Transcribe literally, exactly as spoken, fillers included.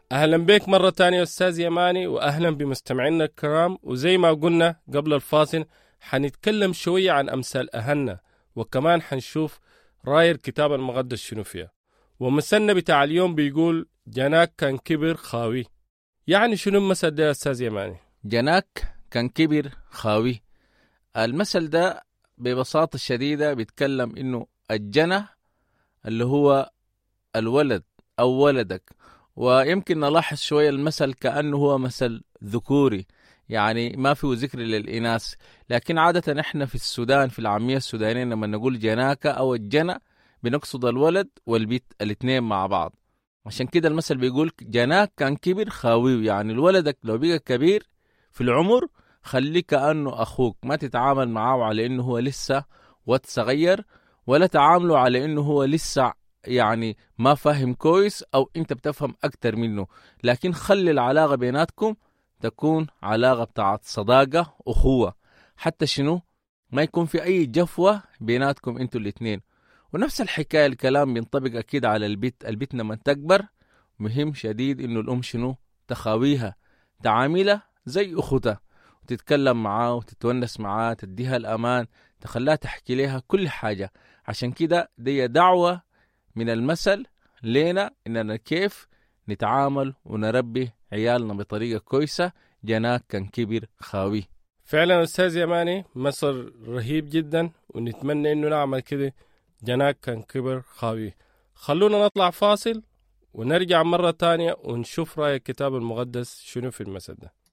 أهلا بك مرة تانية أستاذ يماني، وأهلا بمستمعينا الكرام. وزي ما قلنا قبل الفاصل حنتكلم شوية عن أمثال أهلنا، وكمان حنشوف رأي الكتاب المقدس شنو فيها. ومثلنا بتاع اليوم بيقول جناك كان كبر خاوي. يعني شنو المثل ده يا أستاذ يماني؟ جناك كان كبر خاوي. المثل ده ببساطة شديدة بيتكلم إنه الجنة اللي هو الولد أو ولدك، ويمكن نلاحظ شوية المثل كأنه هو مثل ذكوري، يعني ما فيه ذكر للإناث. لكن عادة إحنا في السودان في العامية السودانية لما نقول جناك أو الجنة بنقصد الولد والبيت الاثنين مع بعض. عشان كده المثل بيقول جناك كان كبر خاوي، يعني الولدك لو بقى كبير في العمر خليه كأنه أخوك، ما تتعامل معاه على إنه هو لسه واد صغير، ولا تعامله على إنه هو لسه يعني ما فاهم كويس أو أنت بتفهم أكتر منه. لكن خلي العلاقة بيناتكم تكون علاقة بتاعت صداقة أخوة، حتى شنو ما يكون في أي جفوة بيناتكم أنتوا الاتنين. ونفس الحكاية الكلام بينطبق أكيد على البيت. البيت لما تكبر مهم شديد إنه الأم شنو تخاويها، تعاملها زي أختها، وتتكلم معاه وتتونس معاه، تديها الأمان، تخليها تحكي لها كل حاجة. عشان كده دي دعوة من المثل لينا إننا كيف نتعامل ونربي عيالنا بطريقة كويسة. جناك كان كبر خاوي. فعلا أستاذ يماني مثل رهيب جدا، ونتمنى إنه نعمل كده. جناك كان كبر خاوي. خلونا نطلع فاصل ونرجع مرة تانية ونشوف رأي الكتاب المقدس شنو في المثل ده.